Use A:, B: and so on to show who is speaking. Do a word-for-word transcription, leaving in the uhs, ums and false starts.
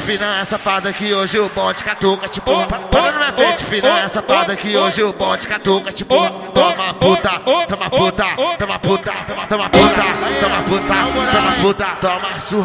A: piranha safada que hoje o bonde catuca, tipo, para na minha frente, piranha safada que hoje o bonde catuca, tipo, toma puta, toma puta, toma puta, toma puta, toma puta, toma puta, toma surra.